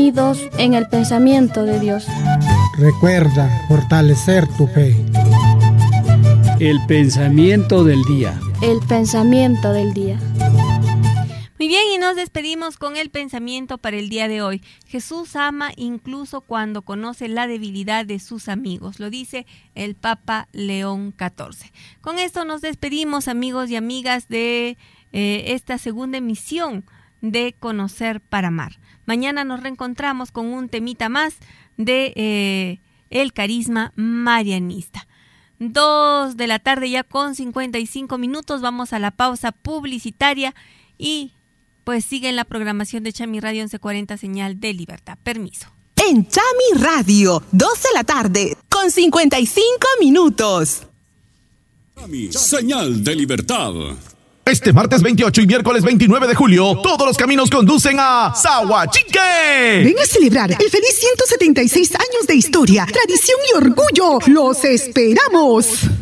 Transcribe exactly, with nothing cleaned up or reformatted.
unidos en el pensamiento de Dios. Recuerda fortalecer tu fe. El pensamiento del día. El pensamiento del día. Muy bien, y nos despedimos con el pensamiento para el día de hoy. Jesús ama incluso cuando conoce la debilidad de sus amigos, lo dice el Papa León catorce. Con esto nos despedimos, amigos y amigas, de eh, esta segunda emisión de Conocer para Amar. Mañana nos reencontramos con un temita más de eh, el carisma marianista. Dos de la tarde ya con cincuenta y cinco minutos, vamos a la pausa publicitaria y pues sigue en la programación de Chami Radio once cuarenta, señal de libertad. Permiso. En Chami Radio, dos de la tarde, con cincuenta y cinco minutos. Chami, señal de libertad. Este martes veintiocho y miércoles veintinueve de julio, todos los caminos conducen a Sahuachique. Ven a celebrar el feliz ciento setenta y seis años de historia, tradición y orgullo. ¡Los esperamos!